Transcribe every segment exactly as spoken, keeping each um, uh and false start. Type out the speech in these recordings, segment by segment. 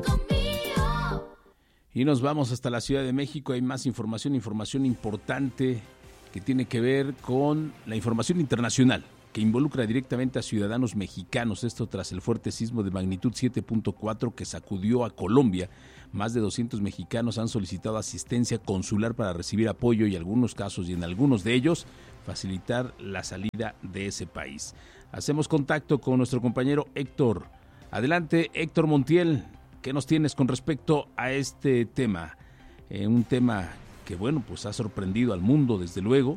Y nos vamos hasta la Ciudad de México. Hay más información, información importante que tiene que ver con la información internacional, que involucra directamente a ciudadanos mexicanos. Esto tras el fuerte sismo de magnitud siete punto cuatro que sacudió a Colombia. Más de doscientos mexicanos han solicitado asistencia consular para recibir apoyo y en algunos casos y en algunos de ellos facilitar la salida de ese país. Hacemos contacto con nuestro compañero Héctor. Adelante, Héctor Montiel. ¿Qué nos tienes con respecto a este tema? Eh, un tema que, bueno, pues ha sorprendido al mundo, desde luego.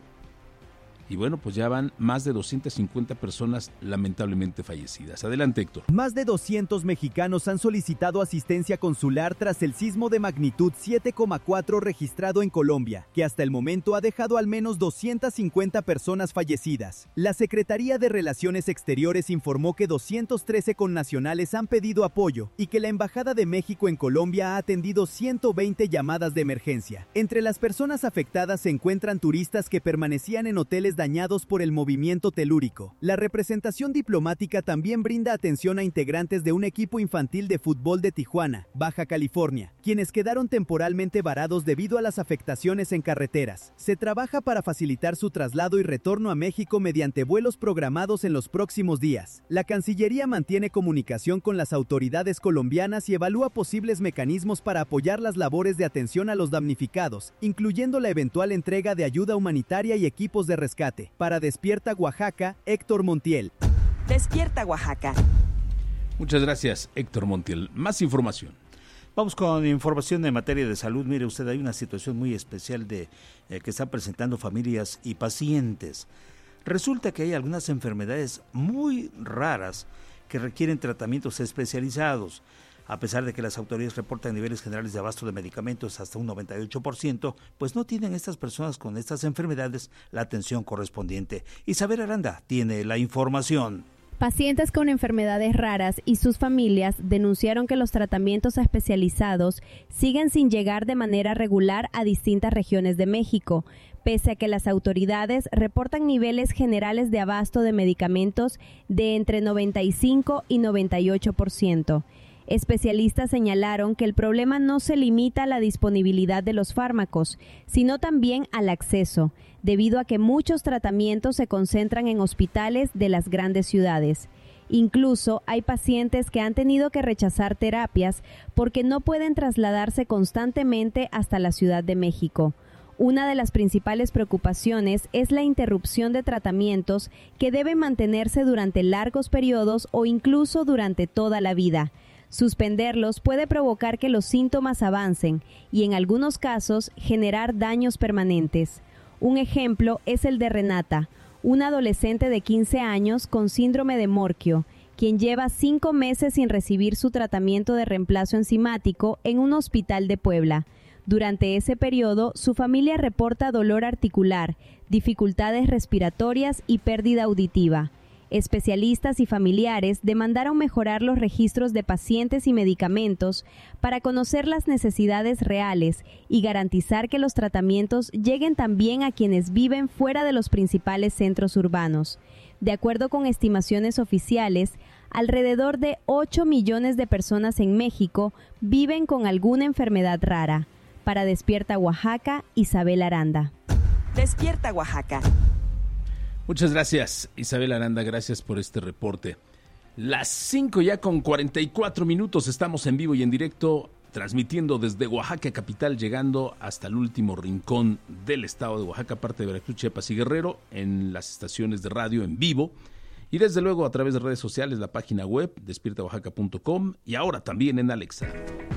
Y bueno, pues ya van más de doscientas cincuenta personas lamentablemente fallecidas. Adelante, Héctor. Más de doscientos mexicanos han solicitado asistencia consular tras el sismo de magnitud siete coma cuatro registrado en Colombia, que hasta el momento ha dejado al menos doscientas cincuenta personas fallecidas. La Secretaría de Relaciones Exteriores informó que doscientos trece connacionales han pedido apoyo y que la Embajada de México en Colombia ha atendido ciento veinte llamadas de emergencia. Entre las personas afectadas se encuentran turistas que permanecían en hoteles dañados por el movimiento telúrico. La representación diplomática también brinda atención a integrantes de un equipo infantil de fútbol de Tijuana, Baja California, quienes quedaron temporalmente varados debido a las afectaciones en carreteras. Se trabaja para facilitar su traslado y retorno a México mediante vuelos programados en los próximos días. La Cancillería mantiene comunicación con las autoridades colombianas y evalúa posibles mecanismos para apoyar las labores de atención a los damnificados, incluyendo la eventual entrega de ayuda humanitaria y equipos de rescate. Para Despierta Oaxaca, Héctor Montiel. Despierta Oaxaca. Muchas gracias, Héctor Montiel. Más información. Vamos con información en materia de salud. Mire usted, hay una situación muy especial de eh, que están presentando familias y pacientes. Resulta que hay algunas enfermedades muy raras que requieren tratamientos especializados. A pesar de que las autoridades reportan niveles generales de abasto de medicamentos hasta un noventa y ocho por ciento, pues no tienen estas personas con estas enfermedades la atención correspondiente. Isabel Aranda tiene la información. Pacientes con enfermedades raras y sus familias denunciaron que los tratamientos especializados siguen sin llegar de manera regular a distintas regiones de México, pese a que las autoridades reportan niveles generales de abasto de medicamentos de entre noventa y cinco y noventa y ocho por ciento. Especialistas señalaron que el problema no se limita a la disponibilidad de los fármacos, sino también al acceso, debido a que muchos tratamientos se concentran en hospitales de las grandes ciudades. Incluso hay pacientes que han tenido que rechazar terapias porque no pueden trasladarse constantemente hasta la Ciudad de México. Una de las principales preocupaciones es la interrupción de tratamientos que deben mantenerse durante largos periodos o incluso durante toda la vida. Suspenderlos puede provocar que los síntomas avancen y en algunos casos generar daños permanentes. Un ejemplo es el de Renata, una adolescente de quince años con síndrome de Morquio, quien lleva cinco meses sin recibir su tratamiento de reemplazo enzimático en un hospital de Puebla. Durante ese periodo, su familia reporta dolor articular, dificultades respiratorias y pérdida auditiva. Especialistas y familiares demandaron mejorar los registros de pacientes y medicamentos para conocer las necesidades reales y garantizar que los tratamientos lleguen también a quienes viven fuera de los principales centros urbanos. De acuerdo con estimaciones oficiales, alrededor de ocho millones de personas en México viven con alguna enfermedad rara. Para Despierta Oaxaca, Isabel Aranda. Despierta Oaxaca. Muchas gracias, Isabel Aranda, gracias por este reporte. Las cinco ya con cuarenta y cuatro minutos, estamos en vivo y en directo, transmitiendo desde Oaxaca capital, llegando hasta el último rincón del estado de Oaxaca, parte de Veracruz, Chiapas y Guerrero, en las estaciones de radio en vivo, y desde luego a través de redes sociales, la página web, despierta oaxaca punto com, y ahora también en Alexa.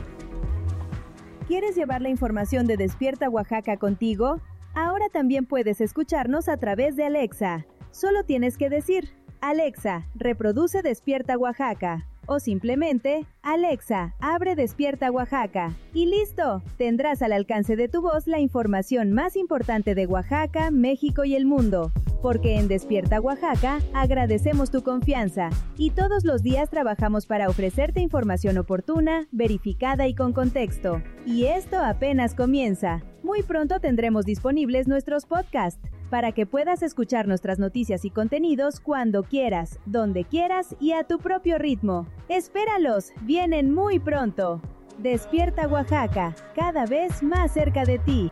¿Quieres llevar la información de Despierta Oaxaca contigo? Ahora también puedes escucharnos a través de Alexa. Solo tienes que decir, Alexa, reproduce Despierta Oaxaca. O simplemente, Alexa, abre Despierta Oaxaca. Y listo, tendrás al alcance de tu voz la información más importante de Oaxaca, México y el mundo. Porque en Despierta Oaxaca agradecemos tu confianza y todos los días trabajamos para ofrecerte información oportuna, verificada y con contexto. Y esto apenas comienza. Muy pronto tendremos disponibles nuestros podcasts para que puedas escuchar nuestras noticias y contenidos cuando quieras, donde quieras y a tu propio ritmo. ¡Espéralos! ¡Vienen muy pronto! Despierta Oaxaca, cada vez más cerca de ti.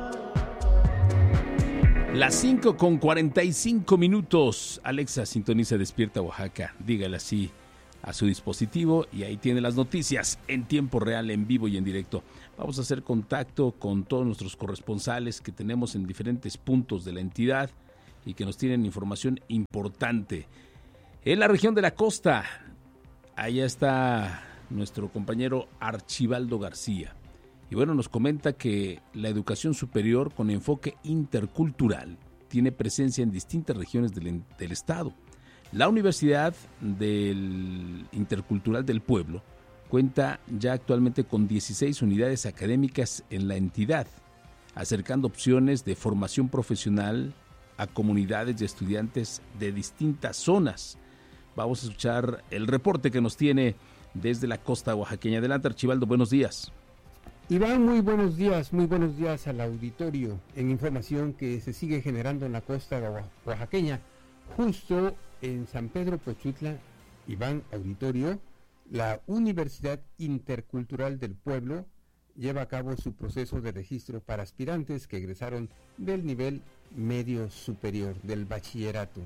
Las cinco con cuarenta y cinco minutos. Alexa, sintoniza Despierta Oaxaca. Dígale así a su dispositivo y ahí tiene las noticias en tiempo real, en vivo y en directo. Vamos a hacer contacto con todos nuestros corresponsales que tenemos en diferentes puntos de la entidad y que nos tienen información importante. En la región de la costa, allá está nuestro compañero Archibaldo García. Y bueno, nos comenta que la educación superior con enfoque intercultural tiene presencia en distintas regiones del, del estado. La Universidad del Intercultural del Pueblo cuenta ya actualmente con dieciséis unidades académicas en la entidad, acercando opciones de formación profesional a comunidades de estudiantes de distintas zonas. Vamos a escuchar el reporte que nos tiene desde la costa oaxaqueña. Adelante, Archibaldo, buenos días. Iván, muy buenos días, muy buenos días al auditorio. En información que se sigue generando en la costa oaxaqueña, justo en San Pedro Pochutla, Iván, auditorio, la Universidad Intercultural del Pueblo lleva a cabo su proceso de registro para aspirantes que egresaron del nivel medio superior del bachillerato.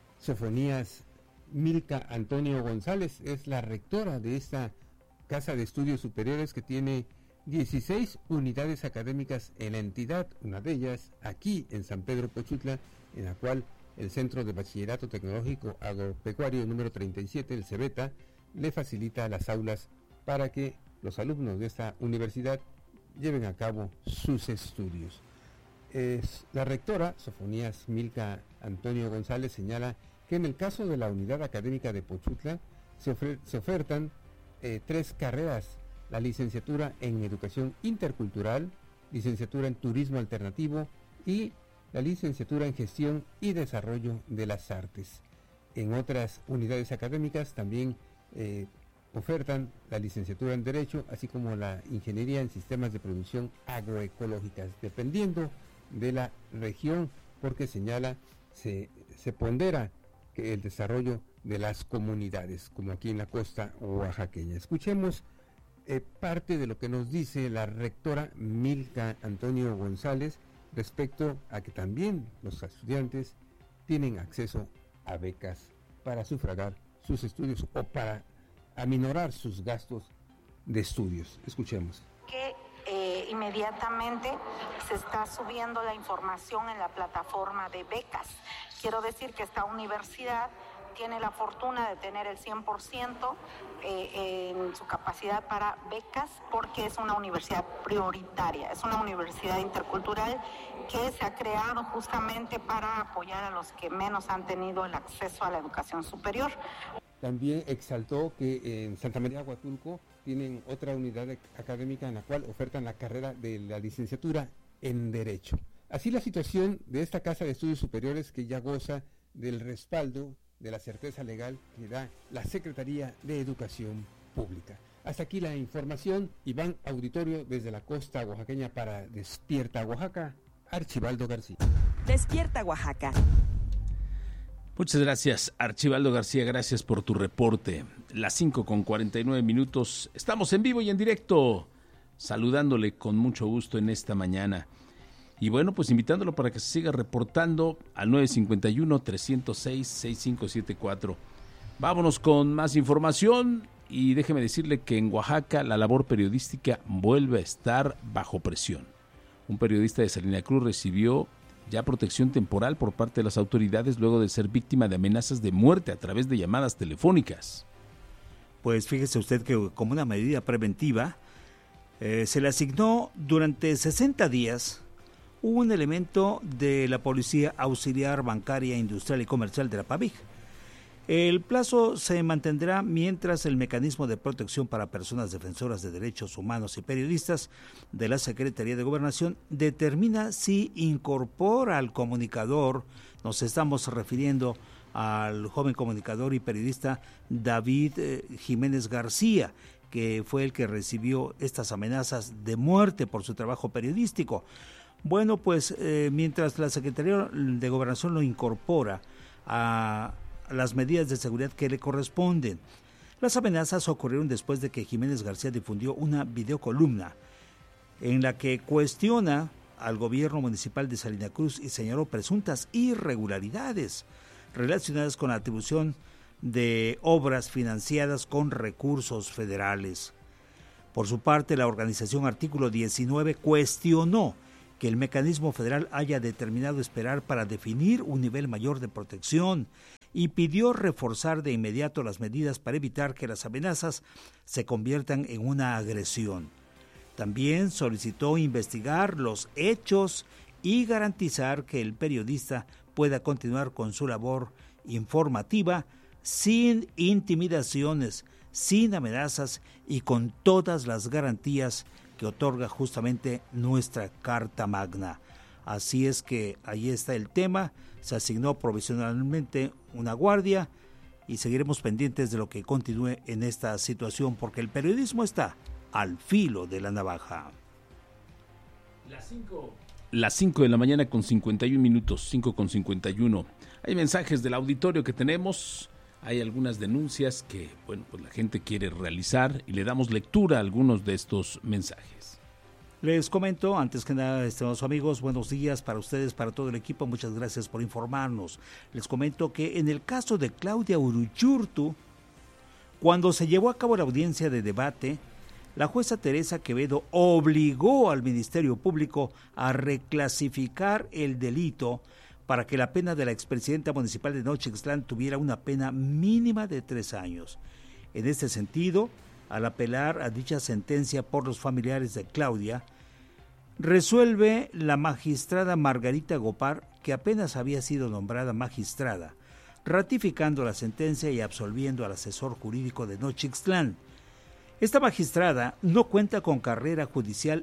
Sofonías Milka Antonio González es la rectora de esta casa de estudios superiores que tiene dieciséis unidades académicas en la entidad, una de ellas aquí en San Pedro Pochutla, en la cual el Centro de Bachillerato Tecnológico Agropecuario número treinta y siete, el CEBETA, le facilita las aulas para que los alumnos de esta universidad lleven a cabo sus estudios. Es, la rectora, Sofonías Milka Antonio González, señala que en el caso de la unidad académica de Pochutla se, ofer- se ofertan eh, tres carreras: la licenciatura en Educación Intercultural, licenciatura en Turismo Alternativo y la licenciatura en Gestión y Desarrollo de las Artes. En otras unidades académicas también eh, ofertan la licenciatura en Derecho, así como la Ingeniería en Sistemas de Producción Agroecológicas, dependiendo de la región, porque señala, se, se pondera que el desarrollo de las comunidades, como aquí en la costa oaxaqueña. Escuchemos Eh, parte de lo que nos dice la rectora Milka Antonio González respecto a que también los estudiantes tienen acceso a becas para sufragar sus estudios o para aminorar sus gastos de estudios. Escuchemos. Que eh, inmediatamente se está subiendo la información en la plataforma de becas. Quiero decir que esta universidad tiene la fortuna de tener el cien por ciento eh, en su capacidad para becas, porque es una universidad prioritaria, es una universidad intercultural que se ha creado justamente para apoyar a los que menos han tenido el acceso a la educación superior. También exaltó que en Santa María Huatulco tienen otra unidad académica en la cual ofertan la carrera de la licenciatura en Derecho. Así la situación de esta casa de estudios superiores, que ya goza del respaldo de la certeza legal que da la Secretaría de Educación Pública. Hasta aquí la información. Iván, auditorio desde la costa oaxaqueña para Despierta Oaxaca, Archibaldo García. Despierta Oaxaca. Muchas gracias, Archibaldo García, gracias por tu reporte. Las cinco con cuarenta y nueve minutos, estamos en vivo y en directo, saludándole con mucho gusto en esta mañana. Y bueno, pues invitándolo para que se siga reportando al nueve cinco uno, tres cero seis, seis cinco siete cuatro. Vámonos con más información y déjeme decirle que en Oaxaca la labor periodística vuelve a estar bajo presión. Un periodista de Salina Cruz recibió ya protección temporal por parte de las autoridades luego de ser víctima de amenazas de muerte a través de llamadas telefónicas. Pues fíjese usted que como una medida preventiva eh, se le asignó durante sesenta días un elemento de la Policía Auxiliar Bancaria, Industrial y Comercial de la PABIC. El plazo se mantendrá mientras el mecanismo de protección para personas defensoras de derechos humanos y periodistas de la Secretaría de Gobernación determina si incorpora al comunicador, nos estamos refiriendo al joven comunicador y periodista David eh, Jiménez García, que fue el que recibió estas amenazas de muerte por su trabajo periodístico. Bueno, pues eh, mientras la Secretaría de Gobernación lo incorpora a las medidas de seguridad que le corresponden, Las amenazas ocurrieron después de que Jiménez García difundió una videocolumna en la que cuestiona al gobierno municipal de Salina Cruz y señaló presuntas irregularidades relacionadas con la atribución de obras financiadas con recursos federales. Por su parte, la organización Artículo diecinueve cuestionó que el mecanismo federal haya determinado esperar para definir un nivel mayor de protección y pidió reforzar de inmediato las medidas para evitar que las amenazas se conviertan en una agresión. También solicitó investigar los hechos y garantizar que el periodista pueda continuar con su labor informativa sin intimidaciones, sin amenazas y con todas las garantías que otorga justamente nuestra Carta Magna. Así es que ahí está el tema, se asignó provisionalmente una guardia y seguiremos pendientes de lo que continúe en esta situación porque el periodismo está al filo de la navaja. Las cinco. Las cinco de la mañana con cincuenta y un minutos, cinco con cincuenta y uno. Hay mensajes del auditorio que tenemos, hay algunas denuncias que, bueno, pues la gente quiere realizar y le damos lectura a algunos de estos mensajes. Les comento, antes que nada, estimados amigos, buenos días para ustedes, para todo el equipo, muchas gracias por informarnos. Les comento que en el caso de Claudia Uruchurtu, cuando se llevó a cabo la audiencia de debate, la jueza Teresa Quevedo obligó al Ministerio Público a reclasificar el delito para que la pena de la expresidenta municipal de Nochixtlán tuviera una pena mínima de tres años. En este sentido, al apelar a dicha sentencia por los familiares de Claudia, resuelve la magistrada Margarita Gopar, que apenas había sido nombrada magistrada, ratificando la sentencia y absolviendo al asesor jurídico de Nochixtlán. Esta magistrada no cuenta con carrera judicial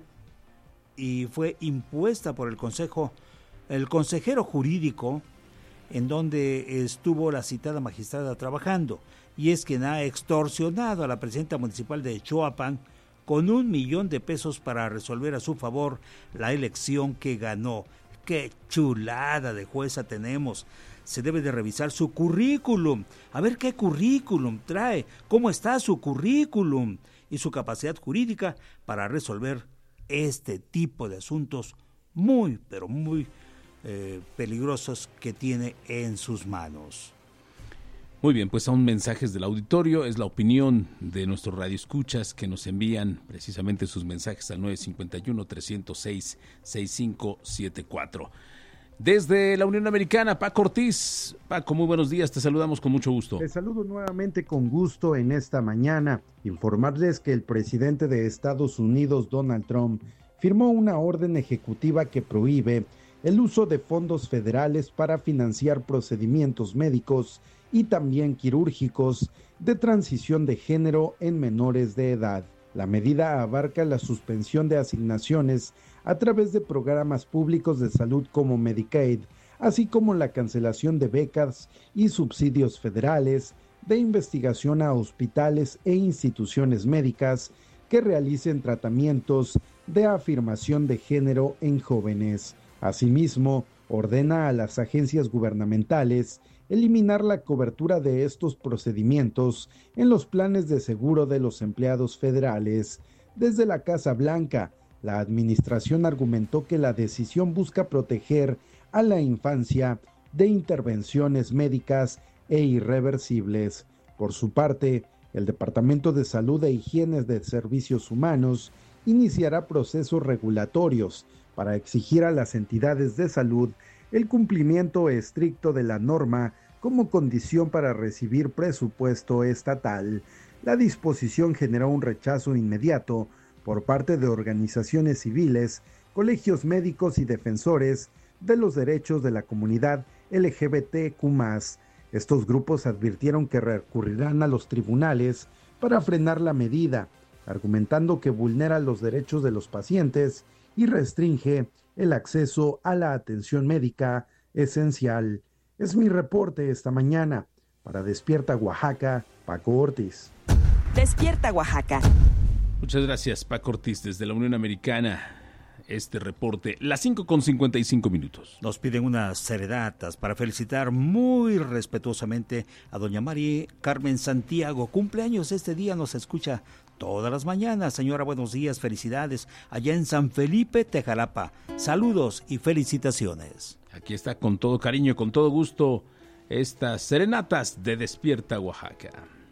y fue impuesta por el consejo, el consejero jurídico en donde estuvo la citada magistrada trabajando, y es quien ha extorsionado a la presidenta municipal de Choapan con un millón de pesos para resolver a su favor la elección que ganó. ¡Qué chulada de jueza tenemos! Se debe de revisar su currículum, a ver qué currículum trae, cómo está su currículum y su capacidad jurídica para resolver este tipo de asuntos muy, pero muy eh, peligrosos que tiene en sus manos. Muy bien, pues son mensajes del auditorio, es la opinión de nuestros radioescuchas que nos envían precisamente sus mensajes al nueve cinco uno, tres cero seis, seis cinco siete cuatro. Desde la Unión Americana, Paco Ortiz. Paco, muy buenos días, te saludamos con mucho gusto. Te saludo nuevamente con gusto en esta mañana. Informarles que el presidente de Estados Unidos, Donald Trump, firmó una orden ejecutiva que prohíbe el uso de fondos federales para financiar procedimientos médicos y también quirúrgicos de transición de género en menores de edad. La medida abarca la suspensión de asignaciones a través de programas públicos de salud como Medicaid, así como la cancelación de becas y subsidios federales de investigación a hospitales e instituciones médicas que realicen tratamientos de afirmación de género en jóvenes. Asimismo, ordena a las agencias gubernamentales eliminar la cobertura de estos procedimientos en los planes de seguro de los empleados federales. Desde la Casa Blanca, la administración argumentó que la decisión busca proteger a la infancia de intervenciones médicas e irreversibles. Por su parte, el Departamento de Salud e Higiene de Servicios Humanos iniciará procesos regulatorios para exigir a las entidades de salud el cumplimiento estricto de la norma como condición para recibir presupuesto estatal. La disposición generó un rechazo inmediato por parte de organizaciones civiles, colegios médicos y defensores de los derechos de la comunidad L G B T Q más. Estos grupos advirtieron que recurrirán a los tribunales para frenar la medida, argumentando que vulnera los derechos de los pacientes y restringe el acceso a la atención médica esencial. Es mi reporte esta mañana. Para Despierta Oaxaca, Paco Ortiz. Despierta Oaxaca. Muchas gracias, Paco Ortiz, desde la Unión Americana. este reporte. Las cinco con cincuenta y cinco minutos. Nos piden unas serenatas para felicitar muy respetuosamente a doña María Carmen Santiago. Cumpleaños este día, nos escucha todas las mañanas. Señora, buenos días, felicidades. Allá en San Felipe, Tejalapa. Saludos y felicitaciones. Aquí está con todo cariño, con todo gusto, estas serenatas de Despierta Oaxaca.